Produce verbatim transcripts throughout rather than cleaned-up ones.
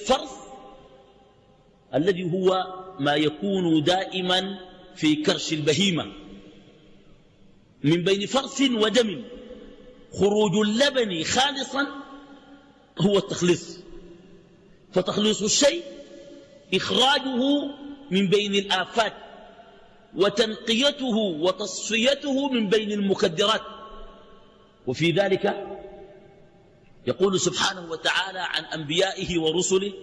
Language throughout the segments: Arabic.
الفرث الذي هو ما يكون دائما في كرش البهيمة، من بين فرث ودم، خروج اللبن خالصا هو التخليص. فتخليص الشيء إخراجه من بين الآفات، وتنقيته وتصفيته من بين المكدرات. وفي ذلك يقول سبحانه وتعالى عن أنبيائه ورسله: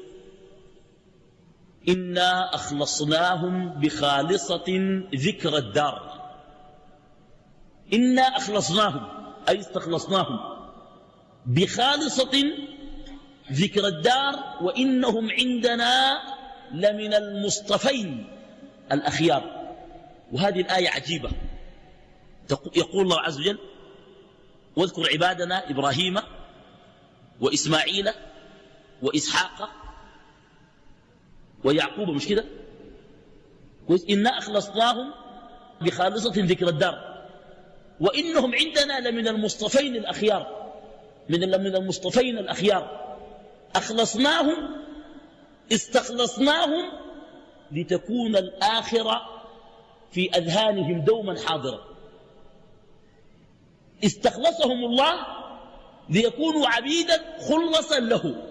إنا أخلصناهم بخالصة ذكر الدار. إنا أخلصناهم أي استخلصناهم بخالصة ذكر الدار وإنهم عندنا لمن المصطفين الأخيار. وهذه الآية عجيبة. يقول الله عز وجل: واذكر عبادنا إبراهيم وإسماعيل وإسحاق ويعقوب، مش كده؟ إنا أخلصناهم بخالصة ذكر الدار وإنهم عندنا لمن المصطفين الأخيار. من من المصطفين الأخيار أخلصناهم، استخلصناهم لتكون الآخرة في أذهانهم دوما حاضرة. استخلصهم الله ليكونوا عبيدا خلصا له،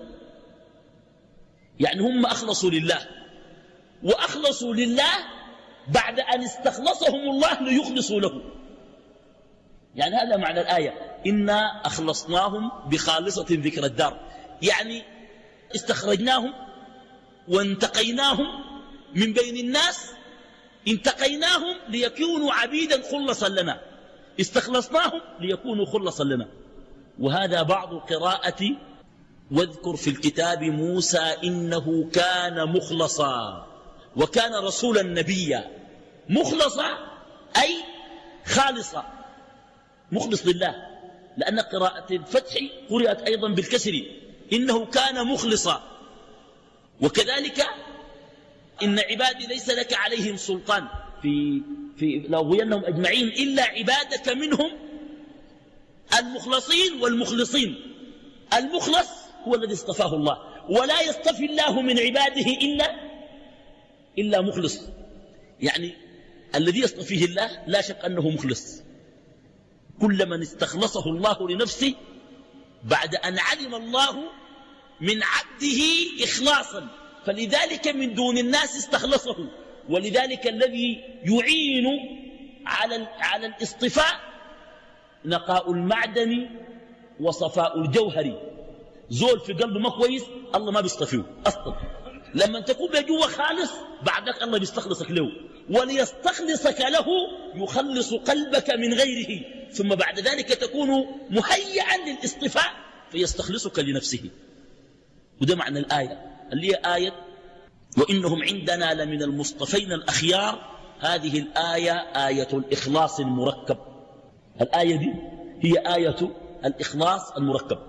يعني هم أخلصوا لله، وأخلصوا لله بعد أن استخلصهم الله ليخلصوا له. يعني هذا معنى الآية: إنا أخلصناهم بخالصة ذكر الدار، يعني استخرجناهم وانتقيناهم من بين الناس، انتقيناهم ليكونوا عبيدا خلصا لنا، استخلصناهم ليكونوا خلصا لنا. وهذا بعض قراءة واذكر في الكتاب موسى إنه كان مخلصا وكان رسولا نبيا. مخلصا أي خالصا، مخلص لله، لأن قراءة الفتح قرأت أيضا بالكسر: إنه كان مخلصا. وكذلك إن عبادي ليس لك عليهم سلطان في في لأغوينهم أجمعين إلا عبادك منهم المخلصين والمخلصين. المخلص هو الذي اصطفاه الله، ولا يصطفي الله من عباده إلا إلا مخلص. يعني الذي يصطفيه الله لا شك أنه مخلص. كل من استخلصه الله لنفسه بعد أن علم الله من عبده إخلاصا، فلذلك من دون الناس استخلصه. ولذلك الذي يعين على على الاصطفاء نقاء المعدن وصفاء الجوهر. زول في قلبه ما كويس الله ما بيصطفيه أصلا. لما تكون بجوه خالص بعدك الله بيستخلصك له، وليستخلصك له يخلص قلبك من غيره، ثم بعد ذلك تكون مهيئا للاصطفاء فيستخلصك لنفسه. وده معنى الآية اللي هي آية وإنهم عندنا لمن المصطفين الأخيار. هذه الآية آية الإخلاص المركب. الآية دي هي آية الإخلاص المركب.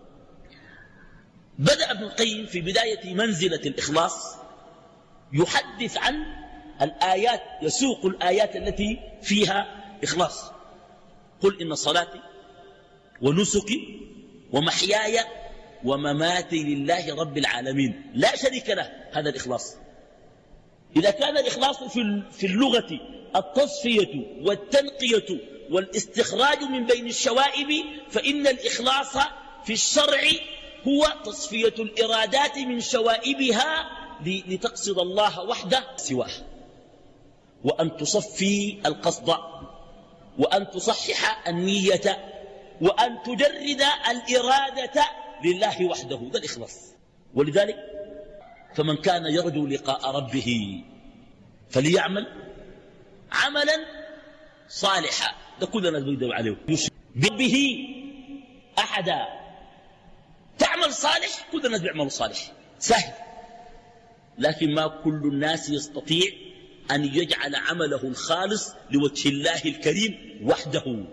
بدأ ابن القيم في بداية منزلة الإخلاص يحدث عن الآيات، يسوق الآيات التي فيها إخلاص. قل إن صلاتي ونسكي ومحياي ومماتي لله رب العالمين لا شريك له. هذا الإخلاص. إذا كان الإخلاص في اللغة التصفية والتنقية والاستخراج من بين الشوائب، فإن الإخلاص في الشرع هو تصفية الإرادات من شوائبها لتقصد الله وحده سواه، وأن تصفي القصد، وأن تصحح النية، وأن تجرد الإرادة لله وحده. ده الإخلاص. ولذلك فمن كان يرجو لقاء ربه فليعمل عملا صالحا. ده كل الناس بيدعوا عليه. به أحدا. تعمل صالح، كل الناس بيعملوا صالح، سهل. لكن ما كل الناس يستطيع أن يجعل عمله الخالص لوجه الله الكريم وحده.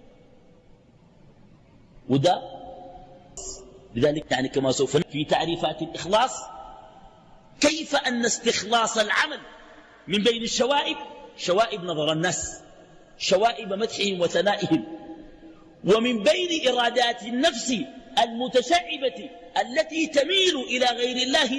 وده لذلك يعني كما سوف في تعريفات الإخلاص كيف أن استخلاص العمل من بين الشوائب، شوائب نظر الناس، شوائب مدحهم وثنائهم، ومن بين إرادات النفس المتشعبة التي تميل إلى غير الله